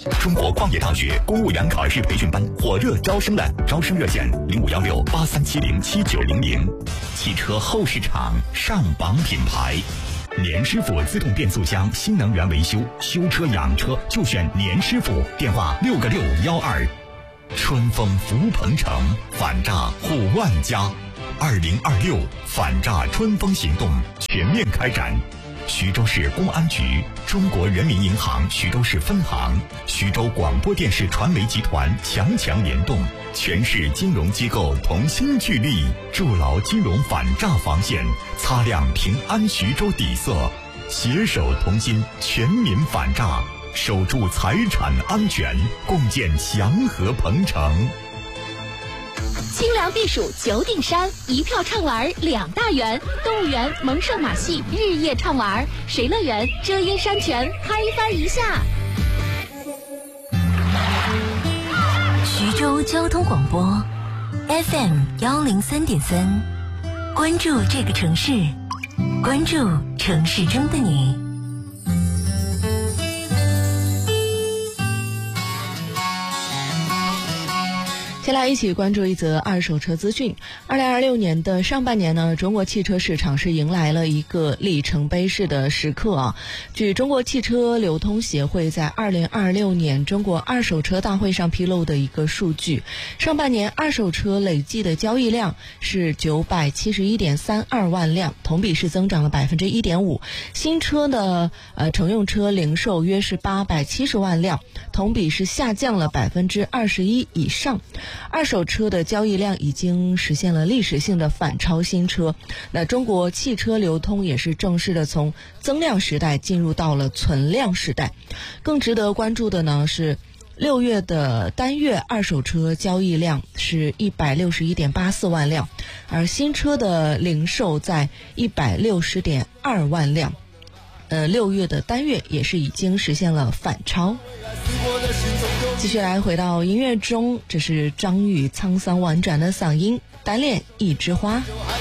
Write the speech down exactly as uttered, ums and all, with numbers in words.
中国矿业大学公务员考试培训班火热招生了，招生热线零五幺六八三七零七九零零。汽车后市场上榜品牌，年师傅自动变速箱新能源维修，修车养车就选年师傅，电话六个六幺二。春风福鹏城，反诈护万家。二零二六反诈春风行动全面开展。徐州市公安局、中国人民银行徐州市分行、徐州广播电视传媒集团强强联动，全市金融机构同心聚力，筑牢金融反诈防线，擦亮平安徐州底色，携手同心，全民反诈，守住财产安全，共建祥和鹏城。 清凉避暑九鼎山，一票畅玩两大园，动物园萌兽马戏日夜畅玩，水乐园遮阴山泉嗨翻一下。 徐州交通广播 F M 幺零三点三，关注这个城市，关注城市中的你。 先来一起关注一则二手车资讯。二零二六年的上半年呢，中国汽车市场是迎来了一个里程碑式的时刻啊。据中国汽车流通协会在二零二六年中国二手车大会上披露的一个数据，上半年二手车累计的交易量是九百七十一点三二万辆，同比是增长了百分之一点五。新车的呃乘用车零售约是八百七十万辆，同比是下降了百分之二十一以上。二手车的交易量已经实现了历史性的反超新车，那中国汽车流通也是正式的从增量时代进入到了存量时代。更值得关注的呢是六月的单月二手车交易量是一百六十一点八四万辆，而新车的零售在一百六十点二万辆。呃，六月的单月也是已经实现了反超。继续来回到音乐中，这是张宇沧桑婉转的嗓音，单恋一枝花。